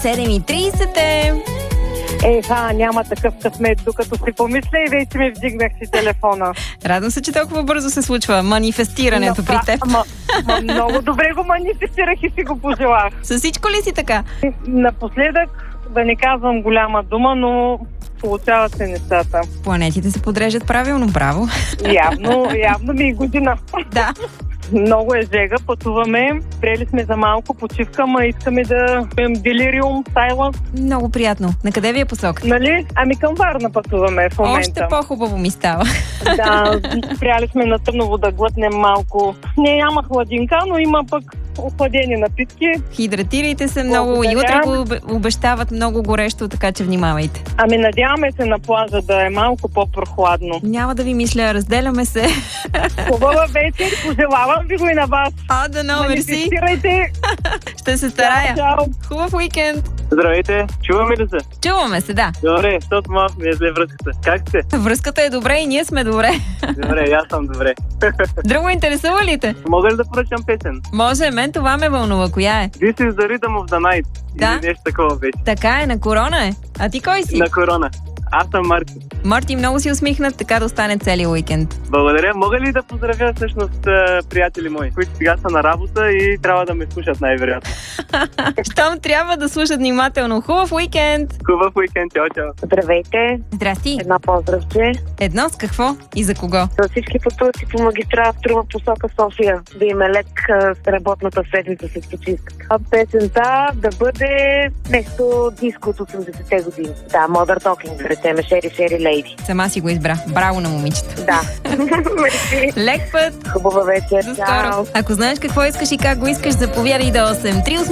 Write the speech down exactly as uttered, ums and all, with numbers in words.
седем и трийсет е. Еха, няма такъв късмет, докато си помисля и вече ми вдигнах си телефона. Радвам се, че толкова бързо се случва манифестирането Но, при теб. Ма, ма, много добре го манифестирах и си го пожелах. С всичко ли си така? Напоследък, да не казвам голяма дума, но получават се нещата. Планетите се подреждат правилно, браво. Явно, явно ми е година. Да. Много е жега, пътуваме. Приели сме за малко почивка, ма искаме да имам делириум, сайланс. Много приятно. На къде ви е посока? Нали? Ами към Варна пътуваме в момента. Още по-хубаво ми става. Да, приели сме на Търново да глътнем малко. Не, няма хладинка, но има пък охладени напитки. Хидратирайте се много. Благодаря. И утре го обещават много горещо, така че внимавайте. Ами надяваме се на плажа да е малко по-прохладно. Няма да ви мисля, разделяме се. Хубава вечер, пожелавам ви го и на вас. А, да, но, мерси. Манифестирайте. Ще се старая. Чао, чао. Хубав уикенд. Здравейте, чуваме ли се? Чуваме се, да. Добре, защото малко ми е зле връзката. Как сте? Връзката е добре и ние сме добре. Добре, аз съм добре. Друго интересува ли те? Мога ли да поръчам песен? Може, мен това ме вълнува. Коя е? This is the rhythm of the night. Да. Или нещо такова вече. Така е, на Корона е. А ти кой си? На Корона. Аз съм Марко. Марти, много си усмихнат, така да остане целият уикенд. Благодаря. Мога ли да поздравя всъщност а, приятели мои, които сега са на работа и трябва да ме слушат най-вероятно? Щом трябва да слушат внимателно. Хубав уикенд! Хубав уикенд, чао, чао. Здравейте, Здрасти! една поздравче. Едно с какво и за кого? За всички пътуващи по магистрала Струма посока София. Да им е лек а, с работната седмица с почивка. А песента да бъде нещо диско от осемдесетте години. Да, Modern Talking, да речеме Шери Шери Лейди. Сама си го избра. Браво на момичета. Да. Мерси. Лек път! Хубава вечер. До скоро! Ако знаеш какво искаш и как го искаш, заповядай да осем три